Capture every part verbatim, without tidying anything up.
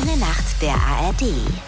junge Nacht der A R D.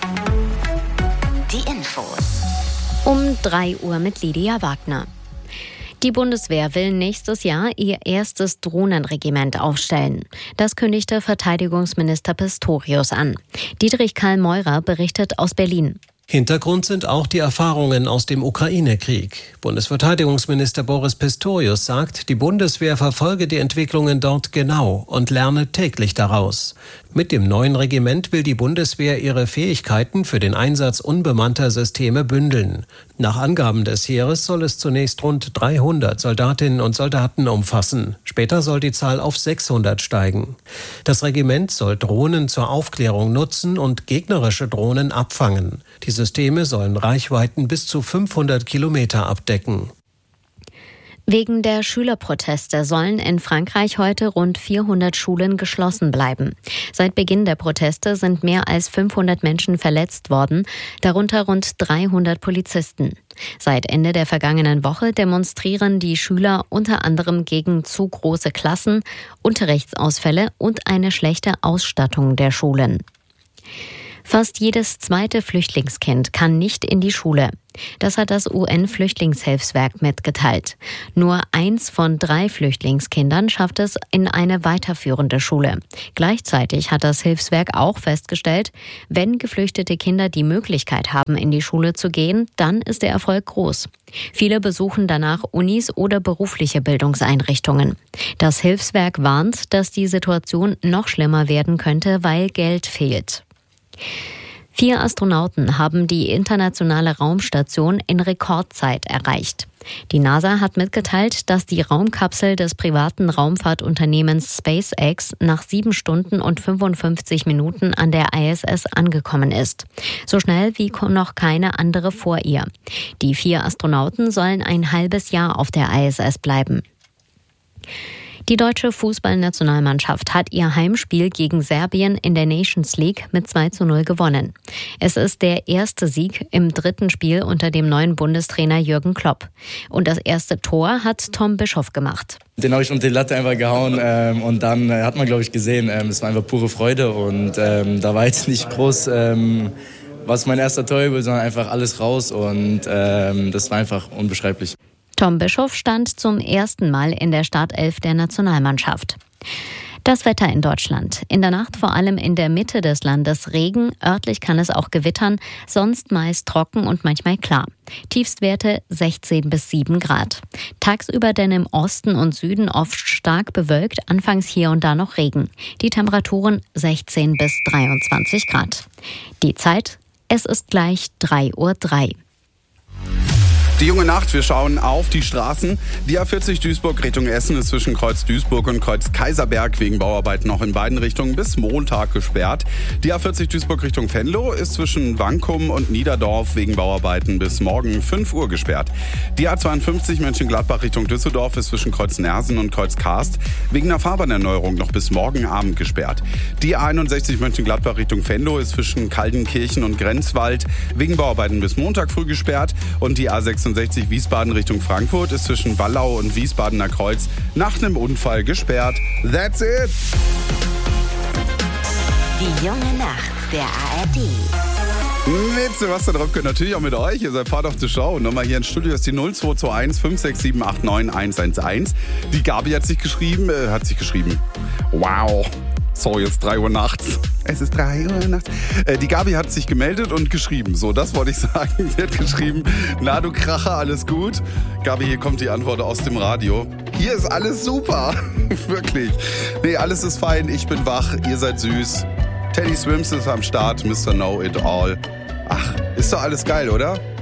Die Infos. Um drei Uhr mit Lydia Wagner. Die Bundeswehr will nächstes Jahr ihr erstes Drohnenregiment aufstellen. Das kündigte Verteidigungsminister Pistorius an. Dietrich Karl Meurer berichtet aus Berlin. Hintergrund sind auch die Erfahrungen aus dem Ukraine-Krieg. Bundesverteidigungsminister Boris Pistorius sagt, die Bundeswehr verfolge die Entwicklungen dort genau und lerne täglich daraus. Mit dem neuen Regiment will die Bundeswehr ihre Fähigkeiten für den Einsatz unbemannter Systeme bündeln. Nach Angaben des Heeres soll es zunächst rund dreihundert Soldatinnen und Soldaten umfassen. Später soll die Zahl auf sechshundert steigen. Das Regiment soll Drohnen zur Aufklärung nutzen und gegnerische Drohnen abfangen. Die Systeme sollen Reichweiten bis zu fünfhundert Kilometer abdecken. Wegen der Schülerproteste sollen in Frankreich heute rund vierhundert Schulen geschlossen bleiben. Seit Beginn der Proteste sind mehr als fünfhundert Menschen verletzt worden, darunter rund dreihundert Polizisten. Seit Ende der vergangenen Woche demonstrieren die Schüler unter anderem gegen zu große Klassen, Unterrichtsausfälle und eine schlechte Ausstattung der Schulen. Fast jedes zweite Flüchtlingskind kann nicht in die Schule. Das hat das U N-Flüchtlingshilfswerk mitgeteilt. Nur eins von drei Flüchtlingskindern schafft es in eine weiterführende Schule. Gleichzeitig hat das Hilfswerk auch festgestellt, wenn geflüchtete Kinder die Möglichkeit haben, in die Schule zu gehen, dann ist der Erfolg groß. Viele besuchen danach Unis oder berufliche Bildungseinrichtungen. Das Hilfswerk warnt, dass die Situation noch schlimmer werden könnte, weil Geld fehlt. Vier Astronauten haben die internationale Raumstation in Rekordzeit erreicht. Die NASA hat mitgeteilt, dass die Raumkapsel des privaten Raumfahrtunternehmens SpaceX nach sieben Stunden und fünfundfünfzig Minuten an der I S S angekommen ist. So schnell wie noch keine andere vor ihr. Die vier Astronauten sollen ein halbes Jahr auf der I S S bleiben. Die deutsche Fußballnationalmannschaft hat ihr Heimspiel gegen Serbien in der Nations League mit zwei zu null gewonnen. Es ist der erste Sieg im dritten Spiel unter dem neuen Bundestrainer Jürgen Klopp. Und das erste Tor hat Tom Bischoff gemacht. Den habe ich unter die Latte einfach gehauen ähm, und dann äh, hat man, glaube ich, gesehen, ähm, es war einfach pure Freude und ähm, da war jetzt nicht groß, ähm, was mein erster Torjubel, sondern einfach alles raus und ähm, das war einfach unbeschreiblich. Tom Bischoff stand zum ersten Mal in der Startelf der Nationalmannschaft. Das Wetter in Deutschland. In der Nacht vor allem in der Mitte des Landes Regen, örtlich kann es auch gewittern, sonst meist trocken und manchmal klar. Tiefstwerte sechzehn bis sieben Grad. Tagsüber denn im Osten und Süden oft stark bewölkt, anfangs hier und da noch Regen. Die Temperaturen sechzehn bis dreiundzwanzig Grad. Die Zeit, es ist gleich drei Uhr drei. Die junge Nacht, wir schauen auf die Straßen. Die A vierzig Duisburg Richtung Essen ist zwischen Kreuz Duisburg und Kreuz Kaiserberg wegen Bauarbeiten noch in beiden Richtungen bis Montag gesperrt. Die A vierzig Duisburg Richtung Venlo ist zwischen Wankum und Niederdorf wegen Bauarbeiten bis morgen fünf Uhr gesperrt. Die A zweiundfünfzig Mönchengladbach Richtung Düsseldorf ist zwischen Kreuz Nersen und Kreuz Karst wegen einer Fahrbahnerneuerung noch bis morgen Abend gesperrt. Die A einundsechzig Mönchengladbach Richtung Venlo ist zwischen Kaldenkirchen und Grenzwald wegen Bauarbeiten bis Montag früh gesperrt und die A sechsundsechzig Wiesbaden Richtung Frankfurt ist zwischen Wallau und Wiesbadener Kreuz nach einem Unfall gesperrt. That's it! Die junge Nacht der A R D. Mit Sebastian Röpke, natürlich auch mit euch. Ihr seid Part of the Show. Nochmal hier ins Studio ist die null zwei zwei eins fünf sechs sieben acht neun eins eins eins. Die Gabi hat sich geschrieben, äh, hat sich geschrieben. Wow. So, jetzt drei Uhr nachts. Es ist drei Uhr nachts. Äh, die Gabi hat sich gemeldet und geschrieben. So, das wollte ich sagen. Sie hat geschrieben, na du Kracher, alles gut? Gabi, hier kommt die Antwort aus dem Radio. Hier ist alles super. Wirklich. Nee, alles ist fein. Ich bin wach. Ihr seid süß. Teddy Swims ist am Start. Mister Know It All. Ach, ist doch alles geil, oder?